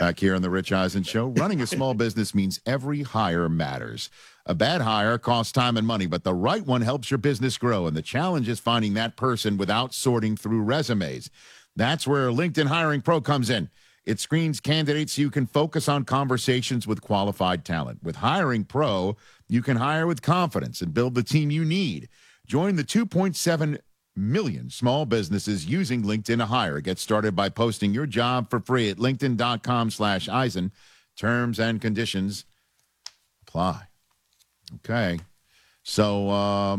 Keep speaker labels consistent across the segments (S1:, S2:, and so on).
S1: Back here on the Rich Eisen Show, running a small business means every hire matters. A bad hire costs time and money, but the right one helps your business grow. And the challenge is finding that person without sorting through resumes. That's where LinkedIn Hiring Pro comes in. It screens candidates so you can focus on conversations with qualified talent. With Hiring Pro, you can hire with confidence and build the team you need. Join the 2.7 million small businesses using LinkedIn to hire. Get started by posting your job for free at linkedin.com/Eisen. Terms and conditions apply. Okay. So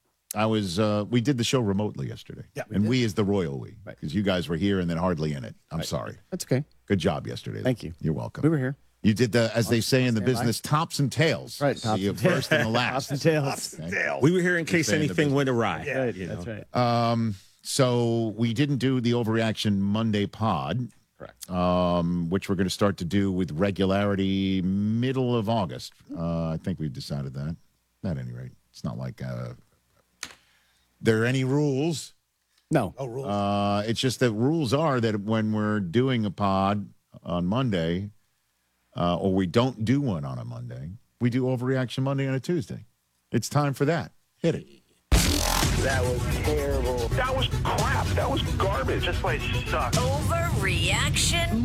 S1: we did the show remotely yesterday.
S2: Yeah,
S1: we is the royal we,
S2: right?
S1: Because you guys were here and then hardly in it. I'm sorry.
S2: That's okay.
S1: Good job yesterday.
S2: Thank you.
S1: You're welcome.
S2: We were here.
S1: You did the, as they say in the business, tops and tails.
S2: Right. Tops
S1: the
S2: and tails.
S1: first and the last.
S2: Tops and tails.
S1: Okay.
S3: We were here in case anything went awry.
S2: Yeah, that's right.
S1: So we didn't do the Overreaction Monday pod.
S2: Correct.
S1: Which we're going to start to do with regularity middle of August. I think we've decided that. At any rate, it's not like there are any rules.
S2: No.
S4: Oh, rules.
S1: It's just that rules are that when we're doing a pod on Monday, or we don't do one on a Monday, we do Overreaction Monday on a Tuesday. It's time for that. Hit it.
S5: That was terrible. That was crap. That was garbage. This place sucks.
S6: Overreaction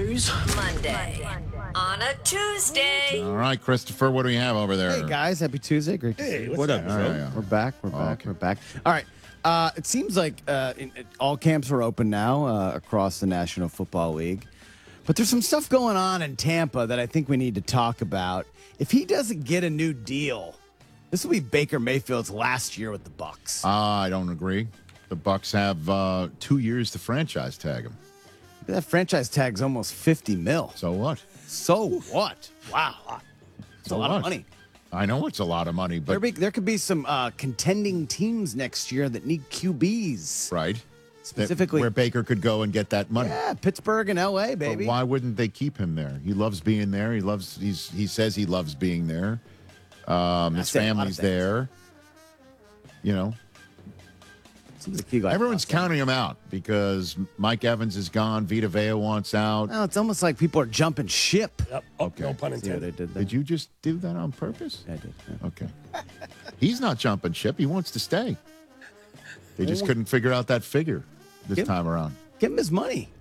S6: Monday on a Tuesday.
S1: All right, Christopher, what do we have over there?
S2: Hey, guys. Happy Tuesday. Great to see you.
S3: What up, bro?
S1: Yeah.
S2: We're back. We're back.
S1: Okay.
S2: We're back. All right. It seems like all camps are open now across the National Football League. But there's some stuff going on in Tampa that I think we need to talk about. If he doesn't get a new deal, this will be Baker Mayfield's last year with the Bucs.
S1: I don't agree. The Bucs have 2 years to franchise tag him.
S2: That franchise tag's almost $50 million.
S1: So what?
S2: So what? Wow. It's
S1: So
S2: a lot
S1: what?
S2: of money.
S1: I know it's a lot of money, but
S2: There could be some contending teams next year that need QBs.
S1: right.
S2: Specifically,
S1: where Baker could go and get that money.
S2: yeah, Pittsburgh and LA,
S1: But
S2: baby.
S1: why wouldn't they keep him there? He loves being there. He says he loves being there. His
S2: say a lot of
S1: family's
S2: things.
S1: there. You know,
S2: Seems like he got
S1: everyone's
S2: lost on.
S1: counting him out because Mike Evans is gone. Vita Vea wants out.
S2: Well, it's almost like people are jumping ship.
S4: Yep. Oh,
S1: Okay.
S4: no pun
S2: See what I
S4: intended.
S2: did there?
S1: Did you just do that on purpose?
S2: I did. Yeah.
S1: Okay. He's not jumping ship. He wants to stay. They just couldn't figure out that figure this
S2: Give-
S1: time around.
S2: Give him his money.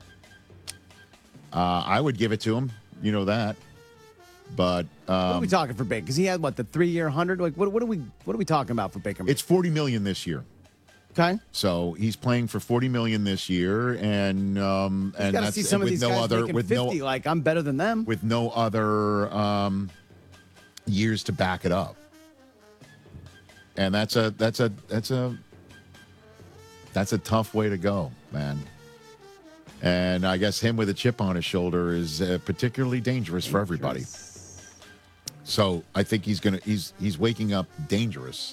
S1: I would give it to him. You know that. But
S2: What are we talking for Baker? Because he had the 3-year 100. Like, what are we talking about for Baker?
S1: it's $40 million this year.
S2: Okay.
S1: So he's playing for $40 million this year, and
S2: You got to
S1: that's
S2: see some of
S1: with
S2: these
S1: no
S2: guys
S1: other
S2: making
S1: with
S2: 50.
S1: no
S2: Like, I'm better than them.
S1: with no other years to back it up. And that's a tough way to go, man. And I guess him with a chip on his shoulder is particularly dangerous for everybody. So I think he's waking up dangerous.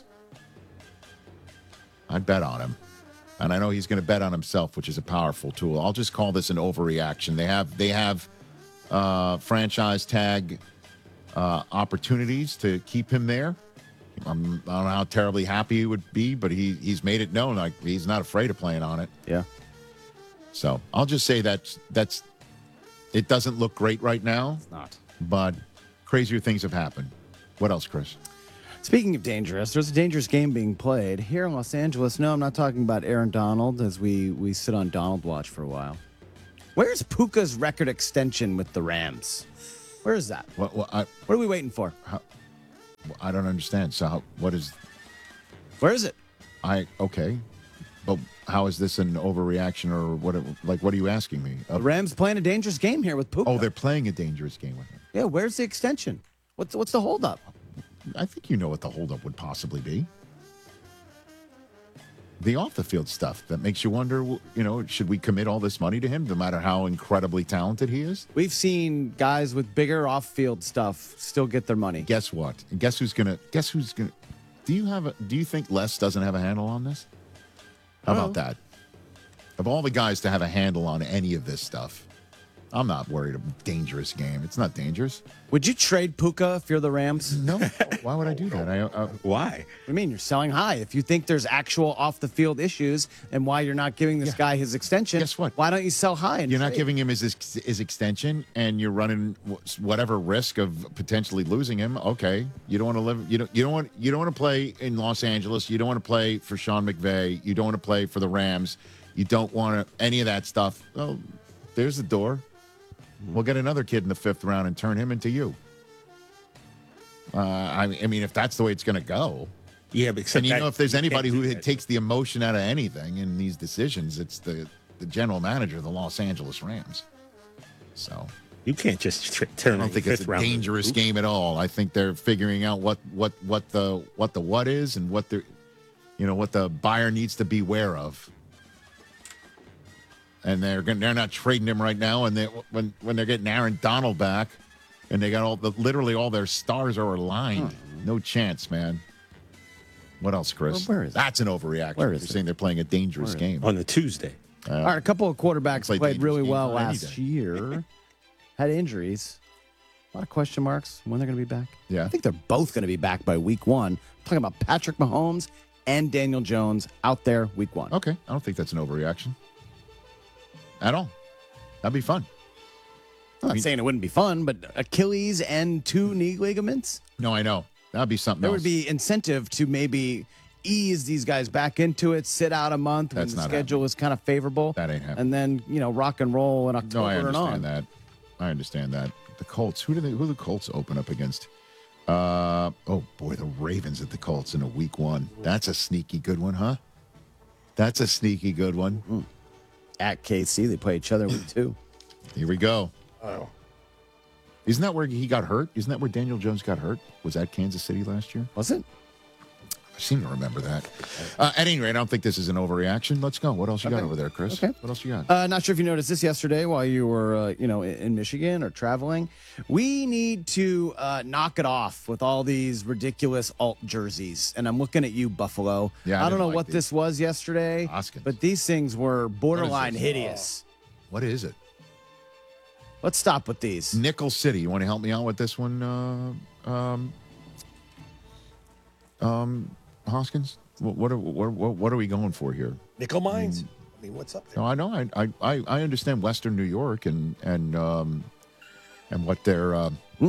S1: I'd bet on him. And I know he's going to bet on himself, which is a powerful tool. I'll just call this an overreaction. They have franchise tag opportunities to keep him there. I don't know how terribly happy he would be, but he's made it known like he's not afraid of playing on it.
S2: Yeah.
S1: So I'll just say that's it doesn't look great right now,
S2: It's not.
S1: but crazier things have happened. What else, Chris?
S2: Speaking of dangerous, there's a dangerous game being played here in Los Angeles. No, I'm not talking about Aaron Donald as we sit on Donald watch for a while. Where's Puka's record extension with the Rams? Where is that?
S1: What
S2: What are we waiting for?
S1: I don't understand. So what is
S2: Where is it?
S1: okay, but how is this an overreaction or what? What are you asking me?
S2: The Rams playing a dangerous game here with Puka.
S1: Oh, they're playing a dangerous game with him.
S2: Yeah, where's the extension? What's the holdup?
S1: I think you know what the holdup would possibly be. The off the field stuff that makes you wonder, should we commit all this money to him, no matter how incredibly talented he is?
S2: We've seen guys with bigger off-field stuff still get their money.
S1: Guess what? And guess who's gonna? Do you think Les doesn't have a handle on this? How about that? Of all the guys to have a handle on any of this stuff, I'm not worried. A dangerous game. It's not dangerous.
S2: Would you trade Puka if you're the Rams?
S1: No. Why would I do that?
S3: Why?
S2: What do you mean? You're selling high. If you think there's actual off-the-field issues and why you're not giving this guy his extension,
S1: Guess what?
S2: Why don't you sell high? And
S1: You're not
S2: trade?
S1: giving him his extension, and you're running whatever risk of potentially losing him. Okay, you don't want to live. You don't want to play in Los Angeles. You don't want to play for Sean McVay. You don't want to play for the Rams. You don't want any of that stuff. Well, there's the door. We'll get another kid in the 5th round and turn him into you. I mean, if that's the way it's going to go.
S3: Yeah, but
S1: And if there's anybody who takes the emotion out of anything in these decisions, it's the general manager of the Los Angeles Rams. So
S3: you can't just
S1: I
S3: turn.
S1: don't think it's a dangerous game at all. I think they're figuring out what the is and what the buyer needs to beware of. And they're not trading him right now. And when they're getting Aaron Donald back, and they got literally all their stars are aligned. No chance, man. What else, Chris?
S2: Well, where is it?
S1: That's an overreaction.
S2: Where
S1: They're
S2: is it?
S1: saying they're playing a dangerous game.
S3: on the Tuesday.
S2: All right, a couple of quarterbacks
S1: Play
S2: played really
S1: dangerous
S2: well
S1: games on any
S2: last
S1: day.
S2: year, had injuries. A lot of question marks when they're going to be back.
S1: Yeah.
S2: I think they're both going to be back by week 1. I'm talking about Patrick Mahomes and Daniel Jones out there week 1.
S1: Okay. I don't think that's an overreaction at all. That'd be fun.
S2: I'm not saying it wouldn't be fun, but Achilles and 2 knee ligaments,
S1: No, I know. That'd be something
S2: there
S1: else.
S2: would be incentive to maybe ease these guys back into it, sit out a month when
S1: That's
S2: the
S1: not
S2: schedule is kind of favorable.
S1: That ain't happening.
S2: And then, rock and roll in
S1: No,
S2: October
S1: I
S2: and on.
S1: understand that. I understand that. The Colts. Who do the Colts open up against? Oh boy, the Ravens at the Colts in a week 1. That's a sneaky good one, huh? That's a sneaky good one.
S2: At KC, they play each other week 2.
S1: Here we go.
S3: Oh,
S1: Isn't that where he got hurt? Isn't that where Daniel Jones got hurt? Was that Kansas City last year?
S2: Was it?
S1: I seem to remember that. At any rate, I don't think this is an overreaction. Let's go. What else you got over there, Chris?
S2: Okay.
S1: What else you got?
S2: Not sure if you noticed this yesterday while you were, in Michigan or traveling. We need to knock it off with all these ridiculous alt jerseys. And I'm looking at you, Buffalo.
S1: Yeah, I
S2: I don't
S1: didn't
S2: know
S1: like
S2: what
S1: these.
S2: this was yesterday,
S1: Hoskins.
S2: but these things were borderline
S1: this?
S2: hideous.
S1: What is it?
S2: Let's stop with these.
S1: Nickel City. You want to help me out with this one, Hoskins? What are we going for here?
S4: Nickel mines? I mean, what's up there?
S1: No, I know. I understand Western New York and what their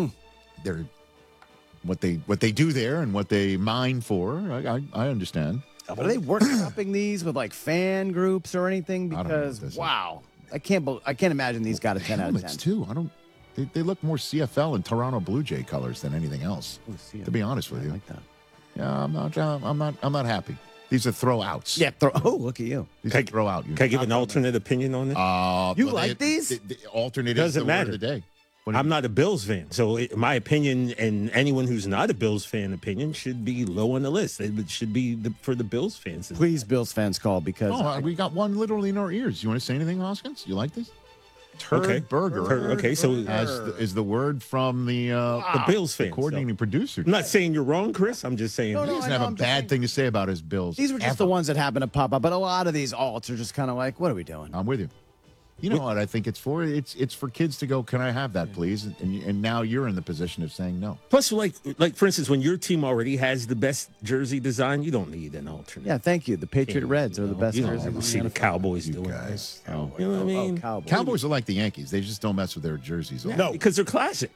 S1: what they do there and what they mine for. I understand.
S2: Are they workshopping these with like fan groups or anything?
S1: I don't know what
S2: Because
S1: this is.
S2: wow, I can't imagine these got a 10 out of 10.
S1: Helmets too. I don't. They look more CFL and Toronto Blue Jay colors than anything else.
S2: CFL.
S1: To be honest with
S2: I
S1: you,
S2: like that.
S1: yeah, I'm not happy. These are throwouts.
S2: Yeah. Look at you.
S1: These are throwout.
S3: can I give an alternate opinion on this?
S2: You like these?
S1: The alternate
S3: Doesn't
S1: is the word
S3: matter.
S1: of the day.
S3: I'm not a Bills fan, so my opinion and anyone who's not a Bills fan opinion should be low on the list. It should be for the Bills fans.
S2: Please, Bills fans, call because
S1: Oh, we got one literally in our ears. You want to say anything, Hoskins? You like this? Turd
S3: Okay.
S1: burger.
S3: Okay, so
S1: Is the word from the
S3: Bills fans.
S1: coordinating producer.
S3: I'm not saying you're wrong, Chris. I'm just saying.
S2: No,
S1: He
S2: no,
S1: doesn't
S2: I
S1: have
S2: know,
S1: a
S2: I'm just
S1: bad
S2: saying-
S1: thing to say about his Bills.
S2: these were just
S1: ever.
S2: the ones that happened to pop up. But a lot of these alts are just kind of like, what are we doing?
S1: I'm with you. You know what I think it's for? It's for kids to go, can I have that, please? And now you're in the position of saying no.
S3: Plus, like for instance, when your team already has the best jersey design, you don't need an alternate.
S2: Yeah, thank you. The Patriot Reds are the best
S3: You don't
S2: jersey.
S3: ever
S2: in
S3: see the
S2: NFL.
S3: Cowboys
S1: You
S3: doing
S1: guys.
S3: that. You know what I mean?
S2: Cowboys.
S1: Cowboys are like the Yankees. They just don't mess with their jerseys.
S4: No.
S3: Because they're classic.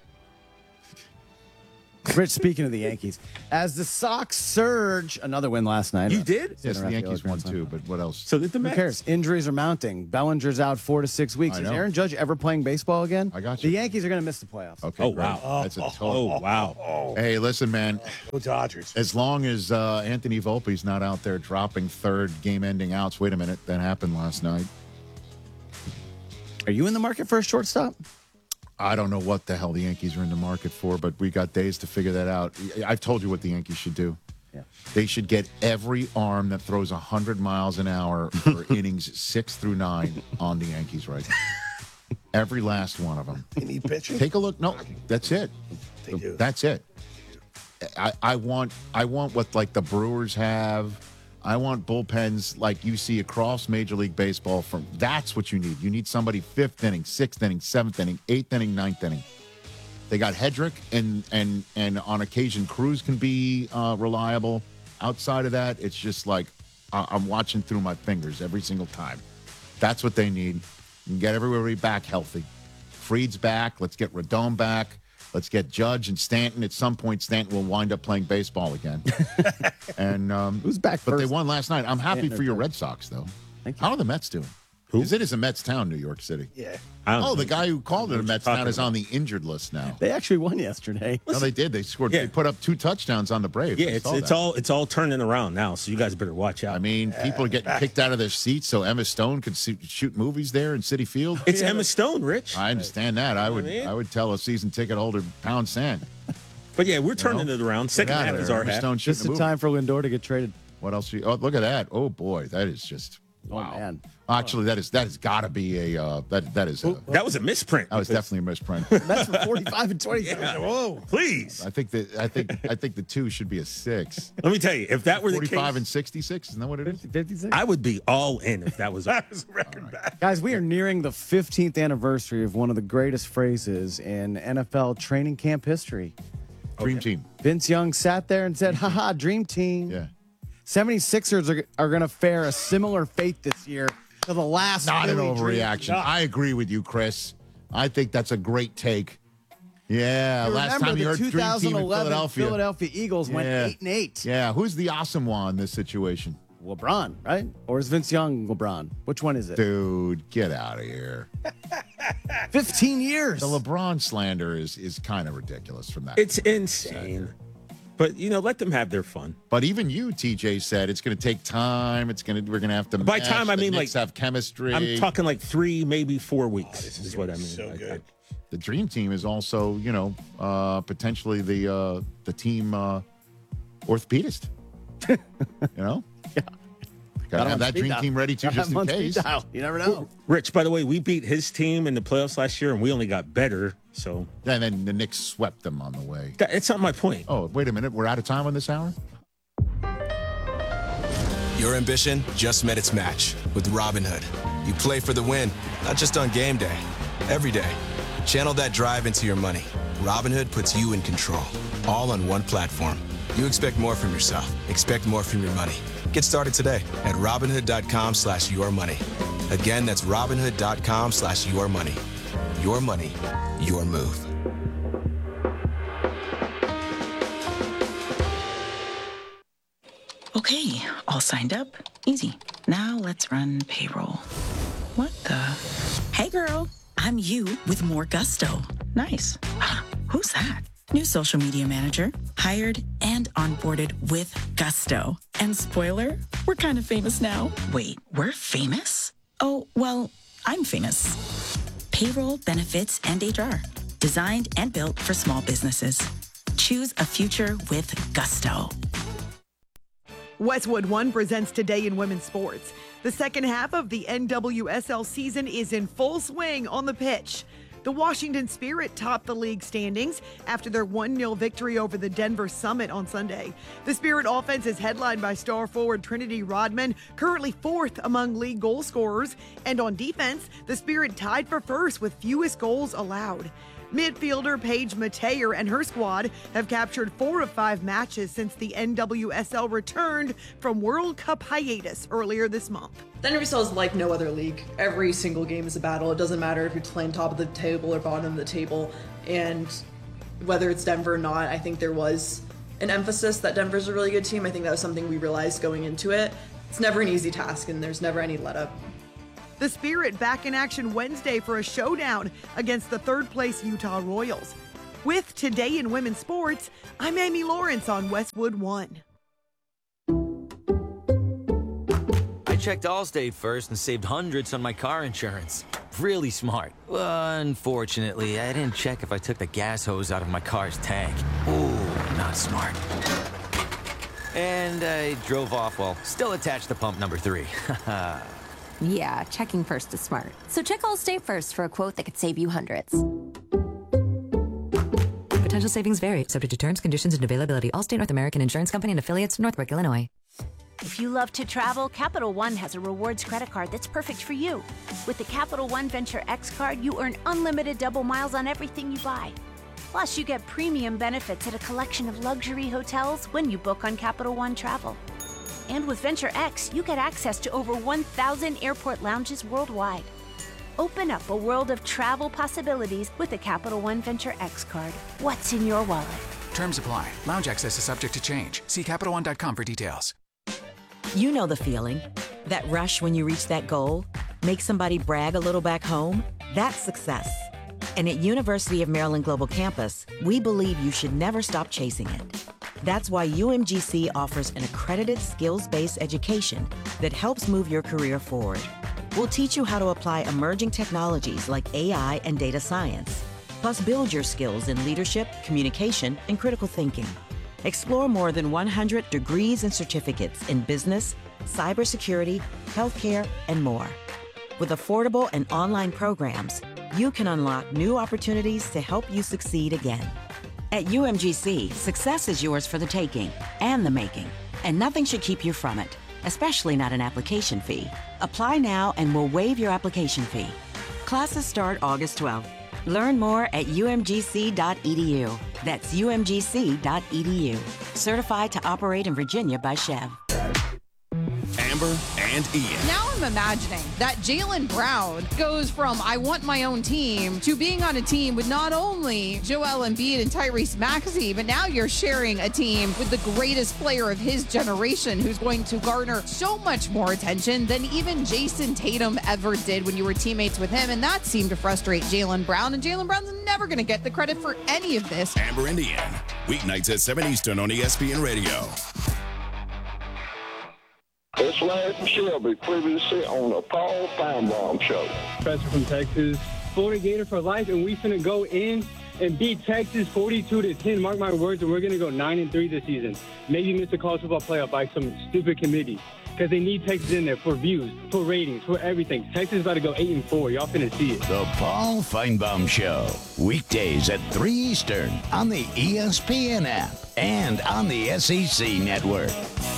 S2: Rich, speaking of the Yankees, as the Sox surge, another win last night.
S3: You did?
S1: Yes, the
S2: Rafael
S1: Yankees won
S2: Grand Slam.
S1: too, but what else?
S3: So did the
S2: Who
S3: Mets.
S2: cares? Injuries are mounting. Bellinger's out 4 to 6 weeks.
S1: I
S2: Is
S1: know.
S2: Aaron Judge ever playing baseball again?
S1: I got
S2: The
S1: you.
S2: Yankees are going to miss the playoffs.
S1: Okay,
S3: Oh,
S1: great.
S3: wow.
S1: That's a total.
S3: Oh, wow.
S1: Hey, listen, man.
S4: Go Dodgers.
S1: As long as Anthony Volpe's not out there dropping third game-ending outs. Wait a minute, that happened last night.
S2: Are you in the market for a shortstop?
S1: I don't know what the hell the Yankees are in the market for, but we got days to figure that out. I've told you what the Yankees should do.
S2: Yeah.
S1: They should get every arm that throws 100 miles an hour for innings 6 through 9 on the Yankees right now. Every last one of them.
S4: They need pitching.
S1: Take a look. No, that's it.
S4: They do.
S1: That's it. I want what like the Brewers have, I want bullpens like you see across Major League Baseball. That's what you need. You need somebody 5th inning, 6th inning, 7th inning, 8th inning, 9th inning. They got Hedrick, and on occasion Cruz can be reliable. Outside of that, it's just like I'm watching through my fingers every single time. That's what they need. And get everybody back healthy. Fried's back. Let's get Rodon back. Let's get Judge and Stanton. At some point, Stanton will wind up playing baseball again. And
S2: who's back
S1: but
S2: first?
S1: they won last night. I'm happy
S2: Stanton
S1: for
S2: or
S1: your
S2: Judge?
S1: Red Sox, though.
S2: Thank you.
S1: How are the Mets doing?
S3: Who?
S1: It is a Mets town, New York City.
S4: Yeah.
S1: Oh, the guy who called it a
S3: what
S1: Mets
S3: you're
S1: town is
S3: talking
S1: on the injured list now.
S2: They actually won yesterday.
S1: No, they did. They scored.
S3: Yeah.
S1: They put up 2 touchdowns on the Braves.
S3: Yeah,
S1: I saw
S3: it's
S1: that.
S3: all turning around now. So you guys better watch out.
S1: I mean, people are getting kicked out of their seats so Emma Stone could shoot movies there in City Field.
S3: it's Emma Stone, Rich.
S1: I understand that. I would tell a season ticket holder pound sand.
S3: But yeah, we're turning it around. Second
S1: Get out
S3: half
S1: of
S3: is
S1: there.
S3: our
S1: Emma
S3: half.
S1: Stone
S2: Just
S1: shooting
S2: in
S1: a movie.
S2: time for Lindor to get traded.
S1: What else? Oh, look at that. Oh boy, that is just. Wow.
S2: Oh, man.
S1: Actually, that has got to be a that is a,
S3: That was a misprint.
S1: that was definitely a misprint.
S2: That's for 45 and 27.
S3: Whoa, please.
S1: I think the 2 should be a 6.
S3: Let me tell you, if that were the
S1: 45
S3: case,
S1: and 66. Isn't that what it is?
S2: 56.
S3: I would be all in if that was a record back.
S2: Guys, we are nearing the 15th anniversary of one of the greatest phrases in NFL training camp history.
S1: Dream team.
S2: Vince Young sat there and said, haha, dream team.
S1: Yeah.
S2: 76ers are going to fare a similar fate this year to the last
S1: Not an
S2: Philly dream.
S1: overreaction. I agree with you, Chris. I think that's a great take. Yeah,
S2: You
S1: last
S2: remember
S1: time you
S2: the
S1: heard Dream Team in
S2: 2011
S1: Philadelphia.
S2: Eagles went
S1: Yeah.
S2: 8-8.
S1: Yeah, who's the awesome one in this situation?
S2: LeBron, right? Or is Vince Young LeBron? Which one is it?
S1: Dude, get out of here.
S2: 15 years.
S1: The LeBron slander is kind of ridiculous from that.
S3: It's insane. But let them have their fun.
S1: But even you, TJ, said it's going to take time. We're going to have to.
S3: By
S1: mesh.
S3: time, I
S1: The
S3: mean,
S1: Knicks
S3: like,
S1: have chemistry.
S3: I'm talking like 3, maybe 4 weeks. This is what I mean.
S4: So good.
S1: The Dream Team is also, potentially the team orthopedist. Yeah. Got to have that Dream Team ready too, just in case.
S2: You never know.
S3: Rich, by the way, we beat his team in the playoffs last year, and we only got better. So
S1: And then the Knicks swept them on the way.
S3: it's not my point.
S1: Oh, wait a minute. We're out of time on this hour?
S7: Your ambition just met its match with Robinhood. You play for the win, not just on game day, every day. Channel that drive into your money. Robinhood puts you in control, all on one platform. You expect more from yourself. Expect more from your money. Get started today at Robinhood.com/yourmoney. Again, that's Robinhood.com/yourmoney. Your money, your move.
S8: Okay, all signed up. Easy. Now let's run payroll. What the? Hey girl, I'm you with more gusto. Nice. Who's that? New social media manager, hired and onboarded with gusto. And spoiler, we're kind of famous now. Wait, we're famous? Oh, well, I'm famous. Payroll, benefits, and HR. Designed and built for small businesses. Choose a future with gusto.
S9: Westwood One presents Today in Women's Sports. The second half of the NWSL season is in full swing on the pitch. The Washington Spirit topped the league standings after their 1-0 victory over the Denver Summit on Sunday. The Spirit offense is headlined by star forward Trinity Rodman, currently 4th among league goal scorers. And on defense, the Spirit tied for first with fewest goals allowed. Midfielder Paige Mateer and her squad have captured 4 of 5 matches since the NWSL returned from World Cup hiatus earlier this month.
S10: The NWSL is like no other league. Every single game is a battle. It doesn't matter if you're playing top of the table or bottom of the table. And whether it's Denver or not, I think there was an emphasis that Denver's a really good team. I think that was something we realized going into it. It's never an easy task, and there's never any let up.
S9: The Spirit back in action Wednesday for a showdown against the third-place Utah Royals. With Today in Women's Sports, I'm Amy Lawrence on Westwood One.
S11: I checked Allstate first and saved hundreds on my car insurance. Really smart. Unfortunately, I didn't check if I took the gas hose out of my car's tank. Ooh, not smart. And I drove off while still attached to pump number 3.
S12: Yeah, checking first is smart. So check Allstate first for a quote that could save you hundreds.
S13: Potential savings vary, subject to terms, conditions, and availability. Allstate North American Insurance Company and affiliates, Northbrook, Illinois. If you love to travel, Capital One has a rewards credit card that's perfect for you. With the Capital One Venture X card, you earn unlimited double miles on everything you buy. Plus, you get premium benefits at a collection of luxury hotels when you book on Capital One Travel. And with Venture X, you get access to over 1,000 airport lounges worldwide. Open up a world of travel possibilities with the Capital One Venture X card. What's in your wallet?
S14: Terms apply. Lounge access is subject to change. See CapitalOne.com for details.
S15: You know the feeling. That rush when you reach that goal. Make somebody brag a little back home. That's success. And at University of Maryland Global Campus, we believe you should never stop chasing it. That's why UMGC offers an accredited skills-based education that helps move your career forward. We'll teach you how to apply emerging technologies like AI and data science, plus build your skills in leadership, communication, and critical thinking. Explore more than 100 degrees and certificates in business, cybersecurity, healthcare, and more. With affordable and online programs, you can unlock new opportunities to help you succeed again. At UMGC, success is yours for the taking and the making, and nothing should keep you from it, especially not an application fee. Apply now and we'll waive your application fee. Classes start August 12th. Learn more at umgc.edu. That's umgc.edu. Certified to operate in Virginia by Chev.
S16: Amber and Ian.
S17: Now I'm imagining that Jaylen Brown goes from I want my own team to being on a team with not only Joel Embiid and Tyrese Maxey, but now you're sharing a team with the greatest player of his generation who's going to garner so much more attention than even Jason Tatum ever did when you were teammates with him. And that seemed to frustrate Jaylen Brown. And Jaylen Brown's never going to get the credit for any of this.
S16: Amber and Ian. Weeknights at 7 Eastern on ESPN Radio.
S5: It's Larry from Shelby, previously on the Paul Feinbaum Show.
S18: Professor from Texas, Florida Gator for life, and we finna go in and beat Texas 42-10. Mark my words, and we're gonna go 9-3 this season. Maybe miss a college football playoff by some stupid committee because they need Texas in there for views, for ratings, for everything. Texas is about to go 8-4. Y'all finna see it.
S19: The Paul Feinbaum Show, weekdays at 3 Eastern on the ESPN app and on the SEC network.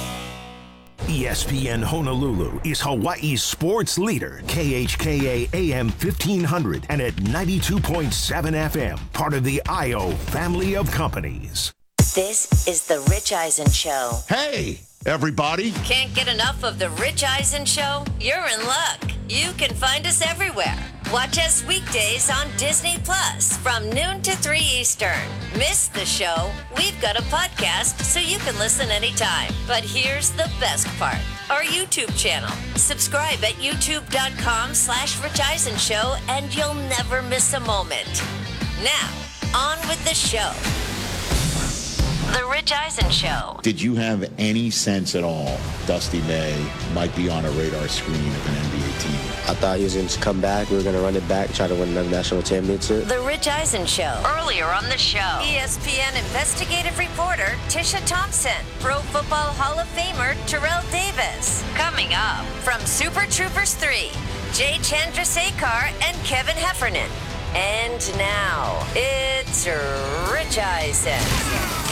S20: ESPN Honolulu is Hawaii's sports leader, KHKA AM 1500 and at 92.7 FM, part of the IO family of companies.
S6: This is The Rich Eisen Show.
S1: Hey, everybody.
S6: Can't get enough of The Rich Eisen Show? You're in luck. You can find us everywhere. Watch us weekdays on Disney Plus from noon to 3 Eastern. Miss the show? We've got a podcast so you can listen anytime. But here's the best part. Our YouTube channel. Subscribe at youtube.com/Rich Eisen Show and you'll never miss a moment. Now, on with the show. The Rich Eisen Show.
S1: Did you have any sense at all Dusty May might be on a radar screen of an NBA team?
S21: I thought he was going to come back. We were going to run it back, try to win another national championship.
S6: The Rich Eisen Show. Earlier on the show, ESPN investigative reporter Tisha Thompson, Pro Football Hall of Famer Terrell Davis. Coming up from Super Troopers 3, Jay Chandrasekhar and Kevin Heffernan. And now, it's Rich Eisen.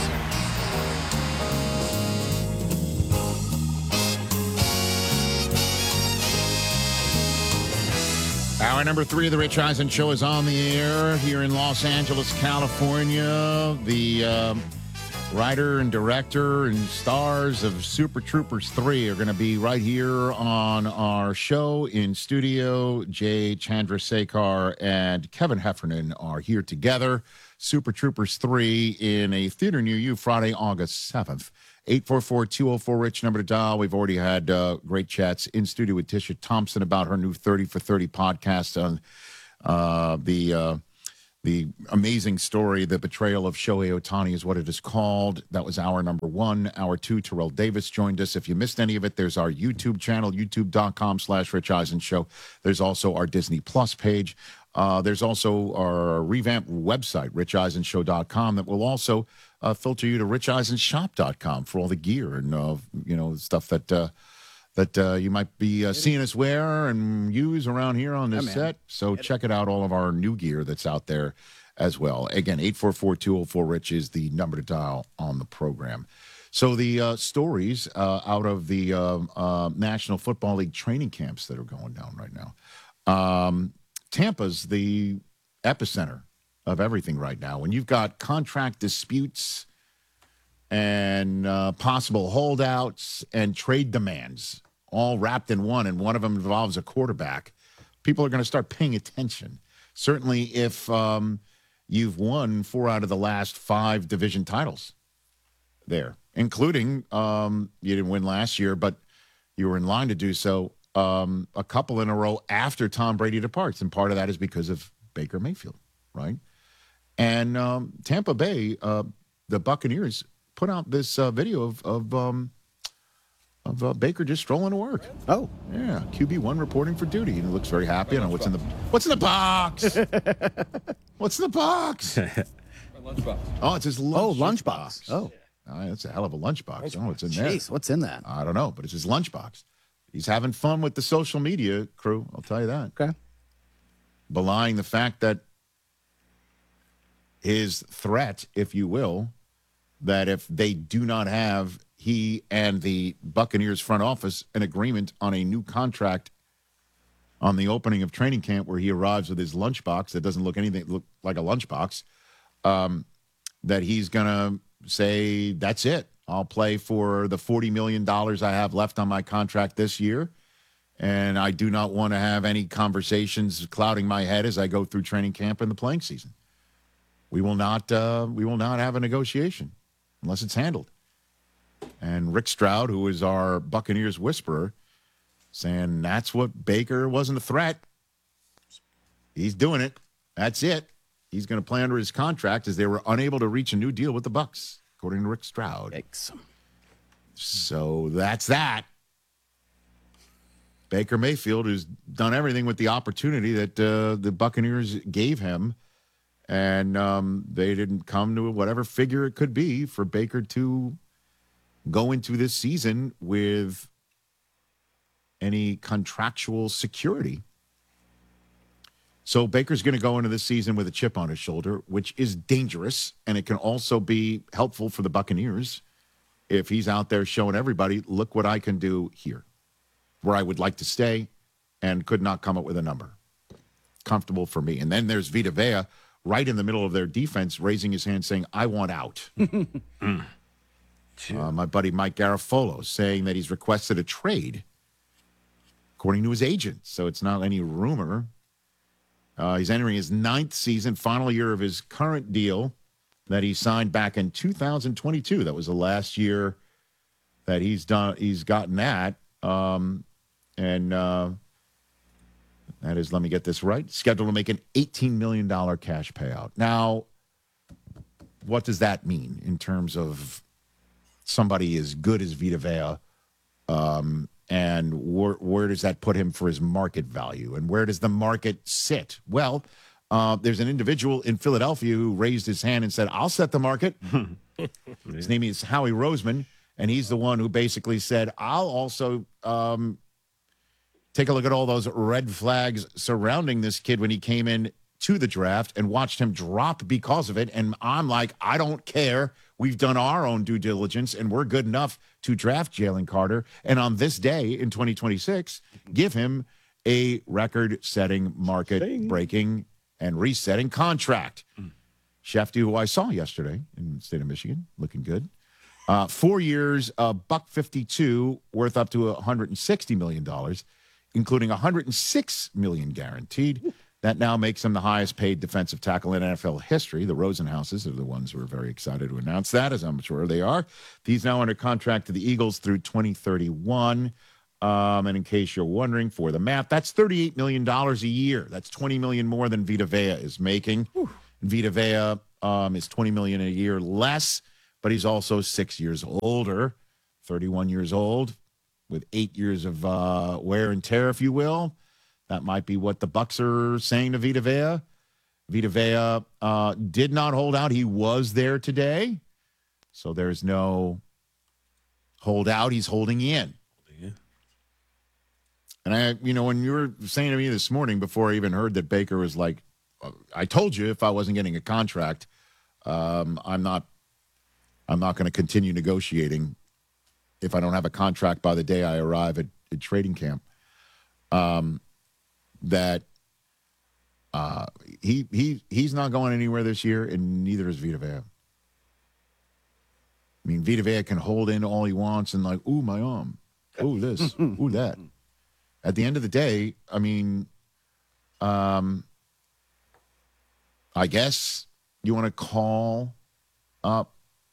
S1: Hour number 3 of the Rich Eisen Show is on the air here in Los Angeles, California. The writer and director and stars of Super Troopers 3 are going to be right here on our show in studio. Jay Chandrasekhar and Kevin Heffernan are here together. Super Troopers 3 in a theater near you Friday, August 7th. 844-204-RICH, number to dial. We've already had great chats in studio with Tisha Thompson about her new 30 for 30 podcast on the amazing story, The Betrayal of Shohei Ohtani is what it is called. That was hour number 1. Hour 2, Terrell Davis joined us. If you missed any of it, there's our YouTube channel, youtube.com/Rich Eisen Show. There's also our Disney Plus page. There's also our revamped website, richeisenshow.com, that will also filter you to richeisensshop.com for all the gear and stuff that you might be seeing us wear and use around here on this set. So check it out, all of our new gear that's out there as well. Again, 844-204-RICH is the number to dial on the program. So the stories out of the National Football League training camps that are going down right now. Tampa's the epicenter of everything right now. When you've got contract disputes and possible holdouts and trade demands all wrapped in one, and one of them involves a quarterback, people are going to start paying attention. Certainly if you've won 4 out of the last 5 division titles there, including you didn't win last year, but you were in line to do so a couple in a row after Tom Brady departs. And part of that is because of Baker Mayfield, right? And Tampa Bay, the Buccaneers, put out this video of Baker just strolling to work.
S2: Oh,
S1: yeah, QB1 reporting for duty, and he looks very happy. I don't know what's in the box. What's in the box?
S4: Lunchbox.
S1: Oh, it's his
S2: lunchbox. Oh,
S1: that's a hell of a lunchbox. Oh, what's in there?
S2: Jeez, what's in that?
S1: I don't know, but it's his lunchbox. He's having fun with the social media crew. I'll tell you that.
S2: Okay.
S1: Belying the fact that his threat, if you will, that if they do not have he and the Buccaneers front office an agreement on a new contract on the opening of training camp, where he arrives with his lunchbox that doesn't look like a lunchbox, that he's going to say, that's it. I'll play for the $40 million I have left on my contract this year, and I do not want to have any conversations clouding my head as I go through training camp and the playing season. We will not have a negotiation unless it's handled. And Rick Stroud, who is our Buccaneers whisperer, saying that's what Baker wasn't a threat. He's doing it. That's it. He's going to play under his contract, as they were unable to reach a new deal with the Bucs, according to Rick Stroud.
S2: Yikes.
S1: So that's that. Baker Mayfield, who's done everything with the opportunity that the Buccaneers gave him, and they didn't come to whatever figure it could be for Baker to go into this season with any contractual security. So Baker's going to go into this season with a chip on his shoulder, which is dangerous, and it can also be helpful for the Buccaneers if he's out there showing everybody, look what I can do here, where I would like to stay and could not come up with a number. Comfortable for me. And then there's Vita Vea right in the middle of their defense, raising his hand saying, I want out. My buddy Mike Garafolo saying that he's requested a trade, according to his agent. So it's not any rumor. He's entering his 9th season, final year of his current deal that he signed back in 2022. That was the last year that he's gotten that. And that is, let me get this right, scheduled to make an $18 million cash payout. Now, what does that mean in terms of somebody as good as Vita Vea? And where does that put him for his market value? And where does the market sit? Well, there's an individual in Philadelphia who raised his hand and said, I'll set the market. His name is Howie Roseman, and he's the one who basically said, I'll also take a look at all those red flags surrounding this kid when he came in to the draft and watched him drop because of it. And I'm like, I don't care. We've done our own due diligence, and we're good enough to draft Jalen Carter. And on this day in 2026, give him a record-setting, market-breaking, and resetting contract. Shefty, who I saw yesterday in the state of Michigan, looking good. 4 years, $152, worth up to $160 million, including $106 million guaranteed. That now makes him the highest-paid defensive tackle in NFL history. The Rosenhauses are the ones who are very excited to announce that, as I'm sure they are. He's now under contract to the Eagles through 2031. And in case you're wondering, for the math, that's $38 million a year. That's $20 million more than Vita Vea is making. Vita Vea is $20 million a year less, but he's also 6 years older, 31 years old, with 8 years of wear and tear, if you will. That might be what the Bucs are saying to Vita Vea. Vita Vea did not hold out. He was there today. So there's no holdout. He's holding in. And when you were saying to me this morning, before I even heard that Baker was like, I told you if I wasn't getting a contract, I'm not I'm not going to continue negotiating if I don't have a contract by the day I arrive at training camp. He's not going anywhere this year, and neither is Vita Vea. I mean, Vita Vea can hold in all he wants and like, ooh, my arm. Ooh, this. Ooh, that. At the end of the day, I mean, I guess you want to call up,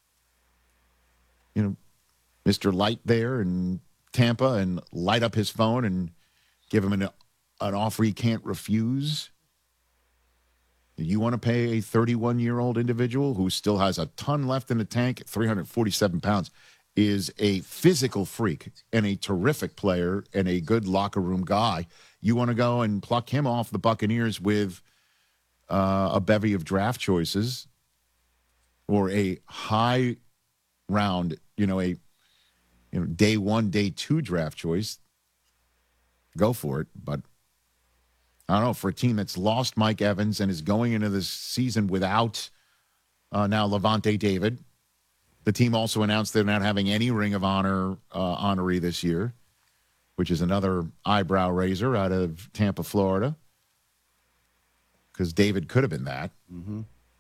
S1: Mr. Light there in Tampa and light up his phone and give him an offer he can't refuse. You want to pay a 31-year-old individual who still has a ton left in the tank, 347 pounds, is a physical freak and a terrific player and a good locker room guy. You want to go and pluck him off the Buccaneers with a bevy of draft choices or a high round, day 1, day 2 draft choice, go for it. But I don't know, for a team that's lost Mike Evans and is going into this season without now Levante David. The team also announced they're not having any Ring of Honor honoree this year, which is another eyebrow raiser out of Tampa, Florida, because David could have been that.
S2: Mm-hmm.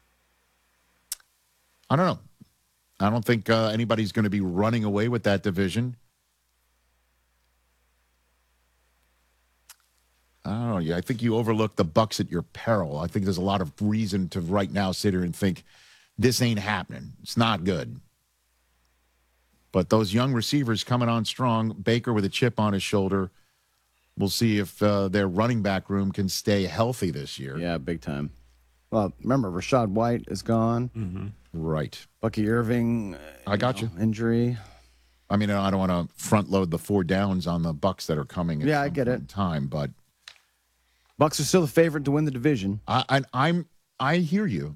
S1: I don't know. I don't think anybody's going to be running away with that division. I don't know. Yeah, I think you overlook the Bucs at your peril. I think there's a lot of reason to right now sit here and think this ain't happening. It's not good. But those young receivers coming on strong, Baker with a chip on his shoulder, we'll see if their running back room can stay healthy this year.
S2: Yeah, big time. Well, remember, Rashad White is gone.
S1: Mm-hmm. Right.
S2: Bucky Irving,
S1: I got you.
S2: Injury.
S1: I mean, I don't want to front load the 4 downs on the Bucs that are coming at
S2: I get it.
S1: Time, but
S2: Bucs are still the favorite to win the division.
S1: I hear you.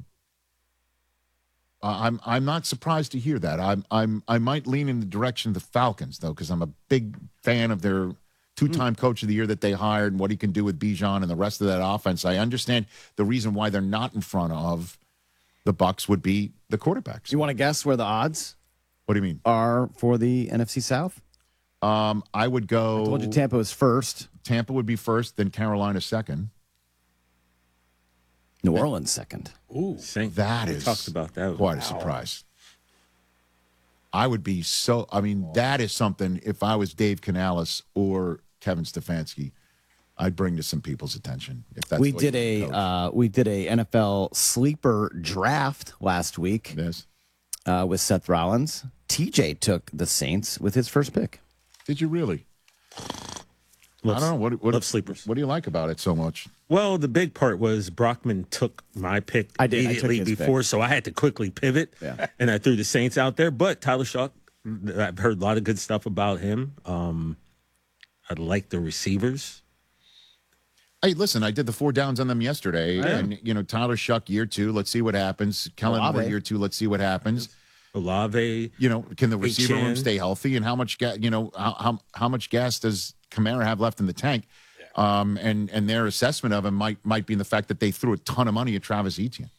S1: I'm not surprised to hear that. I might lean in the direction of the Falcons though, because I'm a big fan of their 2-time coach of the year that they hired and what he can do with Bijan and the rest of that offense. I understand the reason why they're not in front of the Bucs would be the quarterbacks.
S2: You want to guess where the odds?
S1: What do you mean?
S2: Are for the NFC South?
S1: I would go.
S2: I told you Tampa was first.
S1: Tampa would be first, then Carolina second.
S2: New Orleans second.
S3: Ooh,
S1: that is
S3: talked about that.
S1: Quite a surprise. I would be so. I mean, that is something. If I was Dave Canales or Kevin Stefanski, I'd bring to some people's attention. If that's
S2: we did a NFL sleeper draft last week.
S1: Yes.
S2: With Seth Rollins. TJ took the Saints with his first pick.
S1: Did you really? I don't know. What love sleepers. What do you like about it so much?
S3: Well, the big part was Brockman took my pick immediately before, so I had to quickly pivot, and I threw the Saints out there. But Tyler Shough, I've heard a lot of good stuff about him. I like the receivers.
S1: Hey, listen, I did the 4 downs on them yesterday, and Tyler Shough year 2. Let's see what happens. Kellen Moore year 2. Let's see what happens.
S3: Olave,
S1: can the receiver room stay healthy, and how much how much gas does Kamara have left in the tank? And their assessment of him might be in the fact that they threw a ton of money at Travis Etienne.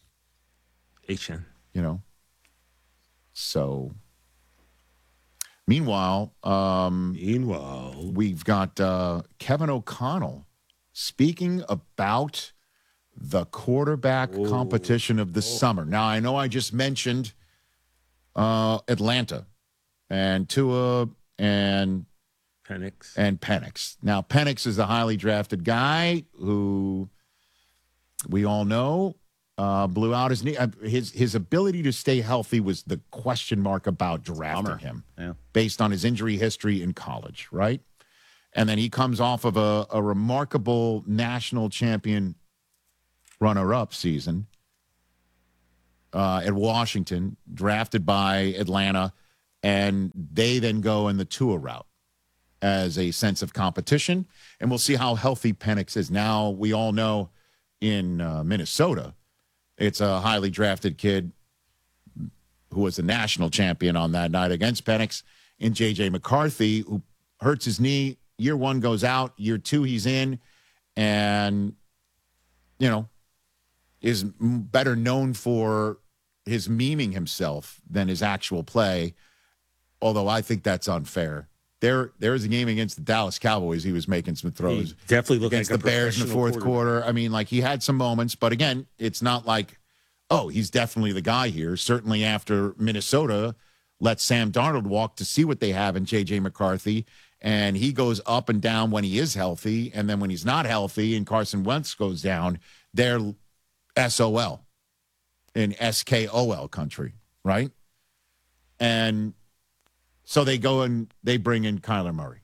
S1: So meanwhile, we've got Kevin O'Connell speaking about the quarterback competition of the summer. Now, I know I just mentioned Atlanta and Tua and Penix. Now, Penix is a highly drafted guy who we all know blew out his knee. His ability to stay healthy was the question mark about drafting him based on his injury history in college, right? And then he comes off of a remarkable national champion runner-up season at Washington, drafted by Atlanta, and they then go in the Tua route as a sense of competition. And we'll see how healthy Penix is. Now, we all know in Minnesota, it's a highly drafted kid who was the national champion on that night against Penix, in J.J. McCarthy, who hurts his knee. Year 1 goes out. Year 2, he's in. And, is better known for his memeing himself than his actual play, although I think that's unfair. There was a game against the Dallas Cowboys. He was making some throws.
S3: He definitely looked
S1: against
S3: like
S1: the Bears in the fourth quarter. I mean, like, he had some moments, but again, it's not like, oh, he's definitely the guy here. Certainly after Minnesota let Sam Darnold walk to see what they have in J.J. McCarthy, and he goes up and down when he is healthy, and then when he's not healthy and Carson Wentz goes down, they're SOL in SKOL country, right? And so they go and they bring in Kyler Murray.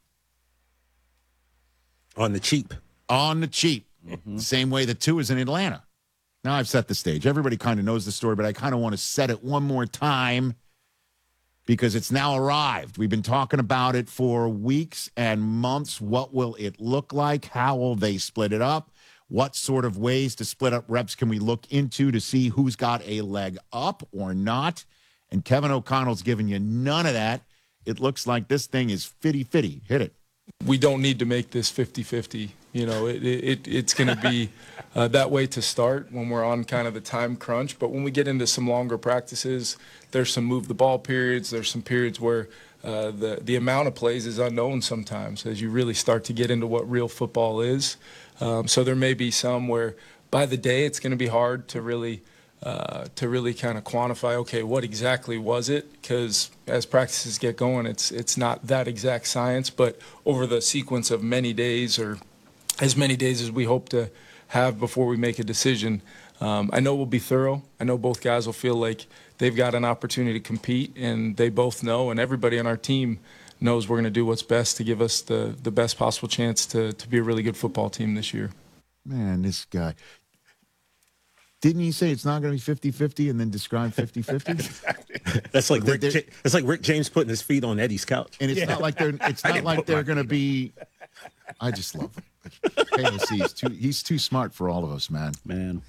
S3: On the cheap.
S1: On the cheap. Mm-hmm. Same way the two is in Atlanta. Now I've set the stage. Everybody kind of knows the story, but I kind of want to set it one more time because it's now arrived. We've been talking about it for weeks and months. What will it look like? How will they split it up? What sort of ways to split up reps can we look into to see who's got a leg up or not? And Kevin O'Connell's giving you none of that. It looks like this thing is 50-50. Hit it.
S4: We don't need to make this 50-50. You know, it's going to be that way to start when we're on kind of the time crunch. But when we get into some longer practices, there's some move the ball periods. There's some periods where the amount of plays is unknown sometimes as you really start to get into what real football is. So there may be some where by the day it's going to be hard to really kind of quantify, okay, what exactly was it? Because as practices get going, it's not that exact science, but over the sequence of many days or as many days as we hope to have before we make a decision, I know we'll be thorough. I know both guys will feel like they've got an opportunity to compete, and they both know, and everybody on our team knows we're going to do what's best to give us the best possible chance to be a really good football team this year.
S1: Man, this guy. Didn't he say it's not going to be 50-50 and then describe 50-50?
S3: That's like Rick James putting his feet on Eddie's couch.
S1: And it's not like they're going to be. I just love him. KOC, he's too smart for all of us, man.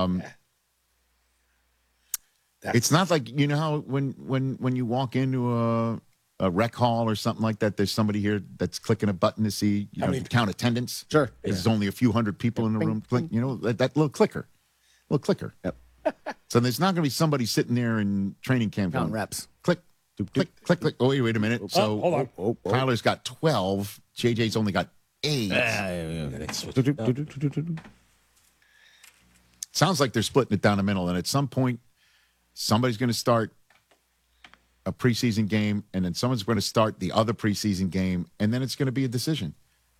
S1: It's not like, you know how when you walk into a rec hall or something like that, there's somebody here that's clicking a button to see, to count attendance.
S2: Sure.
S1: There's only a few hundred people in the room. Click, that little clicker. Yep. So there's not going to be somebody sitting there in training camp
S2: counting reps.
S1: Click, click, click, click. Oh, wait a minute. So
S3: hold on.
S1: Kyler's got 12. JJ's only got 8. Sounds like they're splitting it down the middle, and at some point, somebody's going to start a preseason game, and then someone's going to start the other preseason game, and then it's going to be a decision.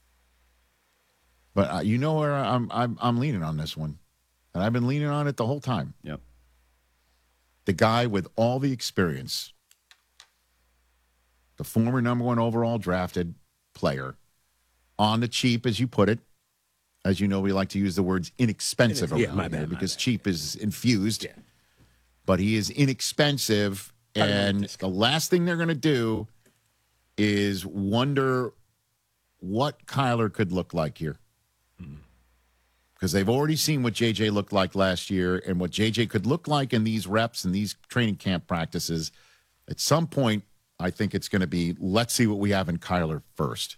S1: But you know where I'm leaning on this one, and I've been leaning on it the whole time.
S2: Yep.
S1: The guy with all the experience, the former number 1 overall drafted player, on the cheap, as you put it. As you know, we like to use the words inexpensive around here because cheap is infused. Yeah. But he is inexpensive, and the last thing they're going to do is wonder what Kyler could look like here. Because they've already seen what J.J. looked like last year and what J.J. could look like in these reps and these training camp practices. At some point, I think it's going to be, let's see what we have in Kyler first.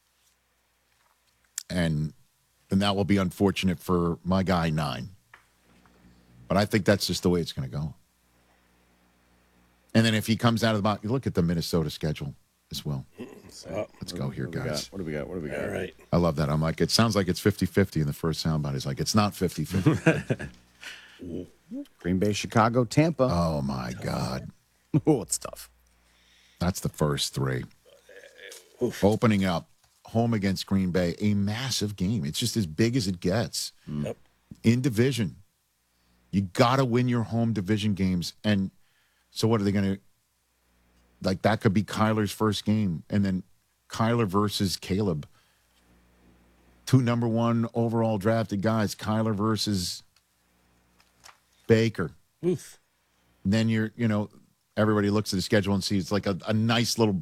S1: And that will be unfortunate for my guy 9. But I think that's just the way it's going to go. And then if he comes out of the box, you look at the Minnesota schedule as well. Let's go here, guys.
S2: What do we got?
S3: All right.
S1: I love that. I'm like, it sounds like it's 50-50 in the first soundbite. It's like, it's not 50-50.
S2: Green Bay, Chicago, Tampa.
S1: Oh, my God.
S2: Oh, it's tough.
S1: That's the first 3. Opening up. Home against Green Bay, a massive game. It's just as big as it gets.
S3: Yep.
S1: In division. You got to win your home division games. And so what are they going to, like, that could be Kyler's first game. And then Kyler versus Caleb. 2 number 1 overall drafted guys. Kyler versus Baker.
S3: Oof.
S1: And then everybody looks at the schedule and sees like a nice little